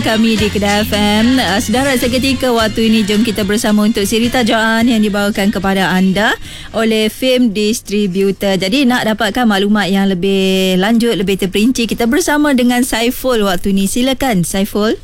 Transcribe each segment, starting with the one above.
kami di Kedah FM. Saudara, seketika waktu ini jom kita bersama untuk siri tajaan yang dibawakan kepada anda oleh Fame Distributor. Jadi nak dapatkan maklumat yang lebih lanjut, lebih terperinci, kita bersama dengan Saiful waktu ini. Silakan Saiful.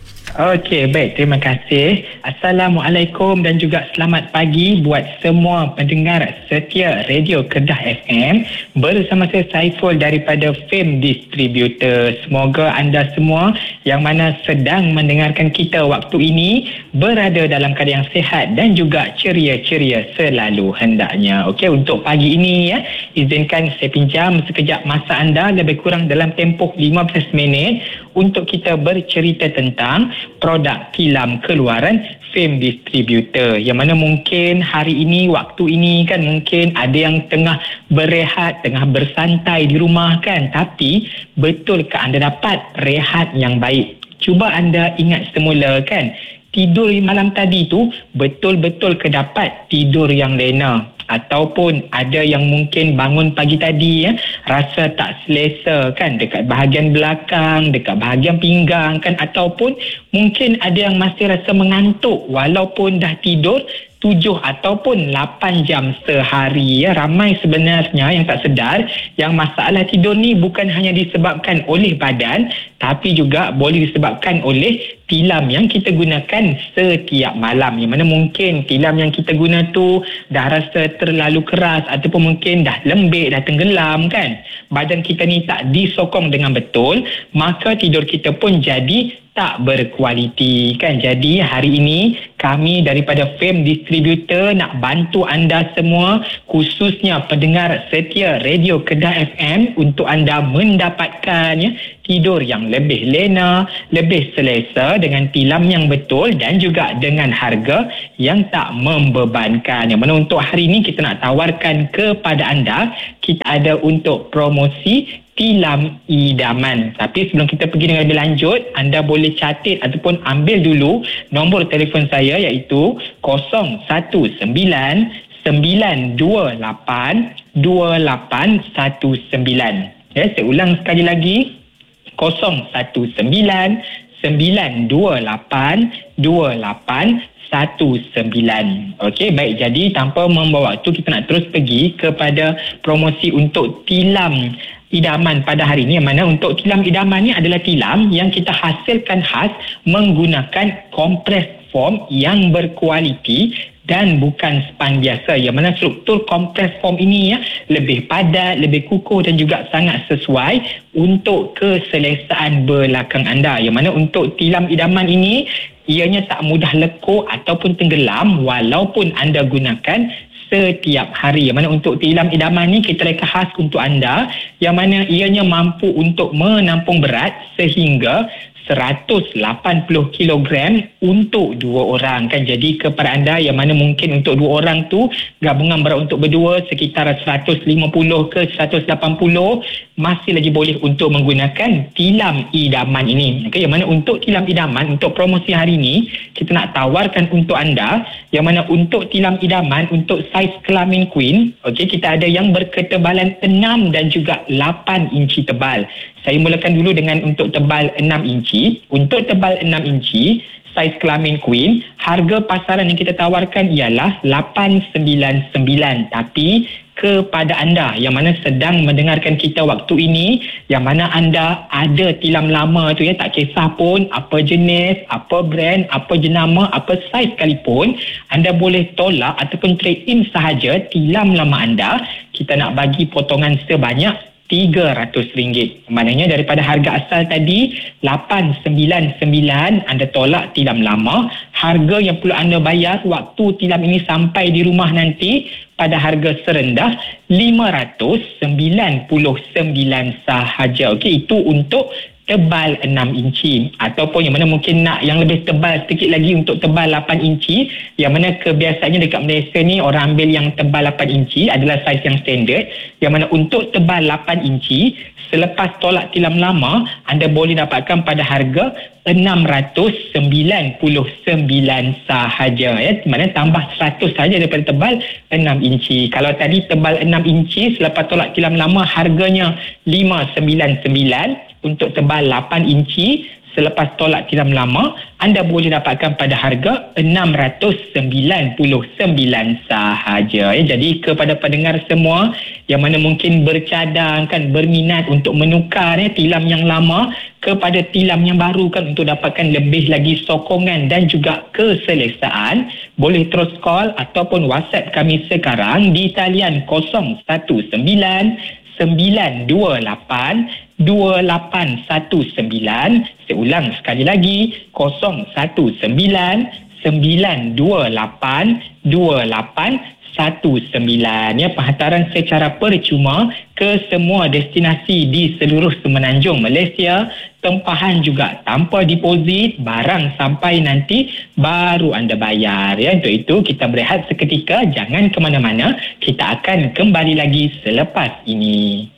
Okey, baik. Terima kasih. Assalamualaikum dan juga selamat pagi buat semua pendengar setia Radio Kedah FM. Bersama saya Saiful daripada Fame Distributor. Semoga anda semua yang mana sedang mendengarkan kita waktu ini berada dalam keadaan yang sihat dan juga ceria-ceria selalu hendaknya. Okey, untuk pagi ini izinkan saya pinjam sekejap masa anda lebih kurang dalam tempoh 15 minit untuk kita bercerita tentang produk tilam keluaran Fame Distributor, yang mana mungkin hari ini, waktu ini kan mungkin ada yang tengah berehat, tengah bersantai di rumah kan, tapi betulkah anda dapat rehat yang baik? Cuba anda ingat semula kan, tidur malam tadi tu betul-betul ke dapat tidur yang lena? Ataupun ada yang mungkin bangun pagi tadi rasa tak selesa kan dekat bahagian belakang, dekat bahagian pinggang kan, ataupun mungkin ada yang masih rasa mengantuk walaupun dah tidur 7 ataupun 8 jam sehari. Ramai sebenarnya yang tak sedar yang masalah tidur ni bukan hanya disebabkan oleh badan, tapi juga boleh disebabkan oleh tilam yang kita gunakan setiap malam. Yang mana mungkin tilam yang kita guna tu dah rasa terlalu keras ataupun mungkin dah lembik, dah tenggelam kan. Badan kita ni tak disokong dengan betul, maka tidur kita pun jadi tak berkualiti kan. Jadi hari ini kami daripada Fame Distributor nak bantu anda semua, khususnya pendengar setia Radio Kedah FM, untuk anda mendapatkan tidur yang lebih lena, lebih selesa dengan tilam yang betul dan juga dengan harga yang tak membebankan. Yang mana untuk hari ini kita nak tawarkan kepada anda, kita ada untuk promosi tilam idaman. Tapi sebelum kita pergi dengan lebih lanjut, anda boleh catat ataupun ambil dulu nombor telefon saya, iaitu 019 928 2819. Saya ulang sekali lagi, 019 928 2819. Okey, baik. Jadi tanpa membawa waktu, kita nak terus pergi kepada promosi untuk tilam idaman pada hari ini. Yang mana untuk tilam idaman ni adalah tilam yang kita hasilkan khas menggunakan kompres foam yang berkualiti dan bukan span biasa. Yang mana struktur kompres foam ini lebih padat, lebih kukuh dan juga sangat sesuai untuk keselesaan belakang anda. Yang mana untuk tilam idaman ini, ianya tak mudah lekuk ataupun tenggelam walaupun anda gunakan setiap hari. Yang mana untuk tilam idaman ni kita reka khas untuk anda, yang mana ianya mampu untuk menampung berat sehingga 180 kilogram untuk 2 orang kan. Jadi kepada anda yang mana mungkin untuk 2 orang tu gabungan berat untuk berdua sekitar 150 ke 180, masih lagi boleh untuk menggunakan tilam idaman ini. Okay, yang mana untuk tilam idaman, untuk promosi hari ini kita nak tawarkan untuk anda, yang mana untuk tilam idaman untuk saiz kelamin queen, okay, kita ada yang berketebalan 6 dan juga 8 inci tebal. Saya mulakan dulu dengan untuk tebal 6 inci. Untuk tebal 6 inci, saiz kelamin queen, harga pasaran yang kita tawarkan ialah 899. Tapi kepada anda yang mana sedang mendengarkan kita waktu ini, yang mana anda ada tilam lama tu tak kisah pun apa jenis, apa brand, apa jenama, apa saiz sekalipun, anda boleh tolak ataupun trade in sahaja tilam lama anda. Kita nak bagi potongan sebanyak RM300. Maknanya daripada harga asal tadi 899, anda tolak tilam lama. Harga yang perlu anda bayar waktu tilam ini sampai di rumah nanti pada harga serendah RM599 sahaja. Okey, itu untuk tebal 6 inci. Ataupun yang mana mungkin nak yang lebih tebal sedikit lagi untuk tebal 8 inci, yang mana kebiasaannya dekat Malaysia ni orang ambil yang tebal 8 inci adalah saiz yang standard. Yang mana untuk tebal 8 inci, selepas tolak tilam lama, anda boleh dapatkan pada harga RM699 sahaja. Mana tambah 100 sahaja daripada tebal 6 inci. Kalau tadi tebal 6 inci selepas tolak tilam lama harganya RM599, untuk tebal 8 inci selepas tolak tilam lama, anda boleh dapatkan pada harga RM699 sahaja. Jadi kepada pendengar semua yang mana mungkin bercadang kan, berminat untuk menukar tilam yang lama kepada tilam yang baru kan, untuk dapatkan lebih lagi sokongan dan juga keselesaan, boleh terus call ataupun WhatsApp kami sekarang di talian 019-928-2819. Saya ulang sekali lagi, 019-928-2819. Penghantaran secara percuma ke semua destinasi di seluruh Semenanjung Malaysia. Tempahan juga tanpa deposit, barang sampai nanti baru anda bayar. Untuk itu kita berehat seketika, jangan ke mana-mana. Kita akan kembali lagi selepas ini.